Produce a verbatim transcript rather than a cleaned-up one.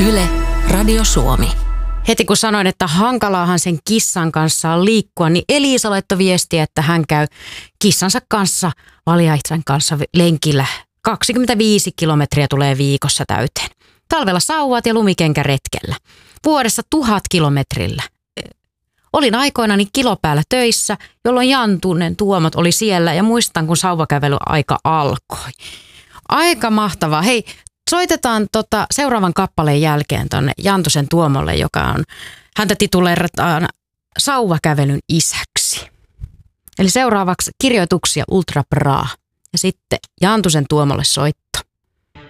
Yle, Radio Suomi. Heti kun sanoin, että hankalaahan sen kissan kanssa on liikkua, niin Elisa laittoi viestiä, että hän käy kissansa kanssa, valjaitsan kanssa lenkillä. kaksikymmentäviisi kilometriä tulee viikossa täyteen. Talvella sauvat ja lumikenkä retkellä. Vuodessa tuhat kilometrillä. Olin aikoinani kilopäällä töissä, jolloin Jantunen Tuomot oli siellä ja muistan, kun sauvakävelyaika alkoi. Aika mahtavaa. Hei, soitetaan tota seuraavan kappaleen jälkeen tonne Jantusen Tuomolle, joka on, häntä tituleerataan sauvakävelyn isäksi. Eli seuraavaksi kirjoituksia Ultra Bra. Ja sitten Jantusen Tuomolle soittaa